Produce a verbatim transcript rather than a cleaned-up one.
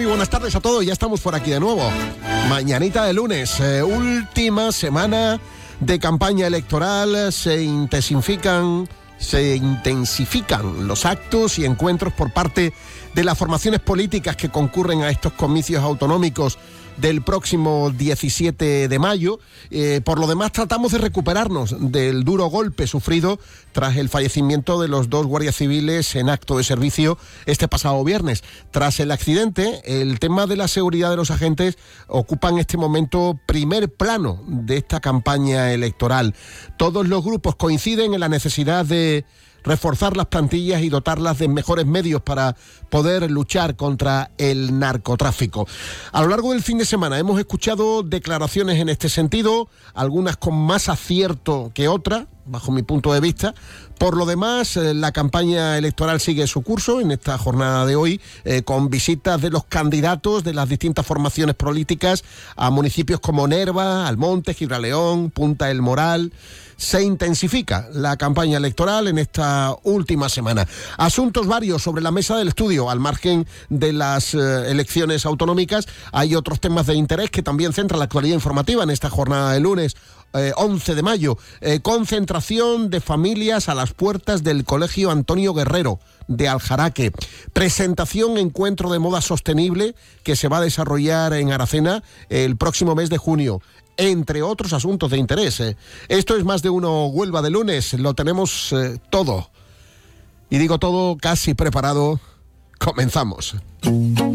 buenas tardes a todos, ya estamos por aquí de nuevo. Mañanita de lunes, eh, última semana de campaña electoral, se intensifican, se intensifican los actos y encuentros por parte de las formaciones políticas que concurren a estos comicios autonómicos del próximo diecisiete de mayo. Eh, por lo demás, tratamos de recuperarnos del duro golpe sufrido tras el fallecimiento de los dos guardias civiles en acto de servicio este pasado viernes. Tras el accidente, el tema de la seguridad de los agentes ocupa en este momento primer plano de esta campaña electoral. Todos los grupos coinciden en la necesidad de reforzar las plantillas y dotarlas de mejores medios para poder luchar contra el narcotráfico. A lo largo del fin de semana hemos escuchado declaraciones en este sentido, algunas con más acierto que otras, bajo mi punto de vista. Por lo demás, eh, la campaña electoral sigue su curso en esta jornada de hoy, eh, con visitas de los candidatos de las distintas formaciones políticas a municipios como Nerva, Almonte, Gibraleón, Punta del Moral. Se intensifica la campaña electoral en esta última semana. Asuntos varios sobre la mesa del estudio, al margen de las eh, elecciones autonómicas. Hay otros temas de interés que también centran la actualidad informativa en esta jornada de lunes, eh, once de mayo. Eh, concentración de familias a las puertas del Colegio Antonio Guerrero de Aljaraque. Presentación, encuentro de moda sostenible que se va a desarrollar en Aracena el próximo mes de junio, entre otros asuntos de interés. ¿eh? Esto es Más de Uno Huelva de lunes, lo tenemos eh, todo. Y digo todo casi preparado. Comenzamos.